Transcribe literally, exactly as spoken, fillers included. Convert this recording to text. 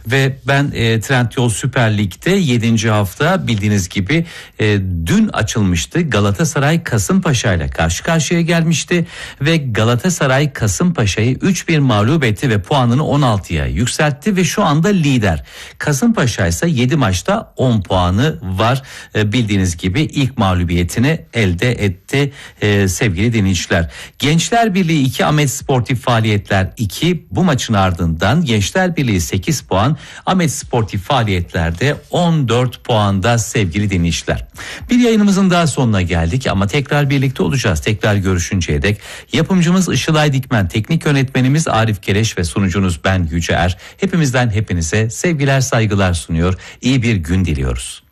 Ve ben e, Trendyol Süper Lig'de yedinci hafta bildiğiniz gibi e, dün açılmıştı. Galatasaray Kasımpaşa ile karşı karşıya gelmişti ve Galatasaray Kasımpaşa'yı üç bir mağlup etti ve puanını on altıya yükseltti ve şu anda lider. Kasımpaşa ise yedi maçta on puanı var. E, bildiğiniz gibi ilk mağlubiyetini elde etti e, sevgili dinleyiciler. Gençler Birliği iki, Ahmet Sportif Faaliyetler iki. Bu maçın ardından Gençler Birliği sekiz puan, Ahmet Sportif Faaliyetlerde on dört puanda sevgili dinleyiciler. Bir yayınımızın daha sonuna geldik ama tekrar birlikte olacağız. Tekrar görüşünceye dek yapımcımız Işılay Dikmen, teknik yönetmenimiz Arif Keleş ve sunucunuz ben Yüce Er. Hepimizden hepinize sevgiler, saygılar sunuyor. İyi bir gün diliyoruz.